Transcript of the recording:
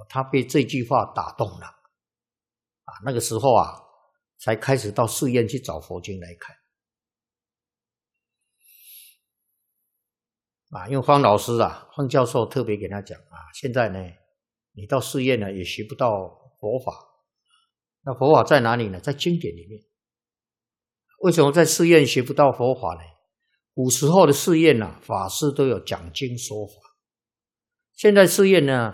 他被这句话打动了那个时候才开始到寺院去找佛经来看因为方老师方教授特别给他讲现在呢你到寺院呢也学不到佛法，那佛法在哪里呢？在经典里面。为什么在寺院学不到佛法呢？古时候的寺院法师都有讲经说法，现在寺院呢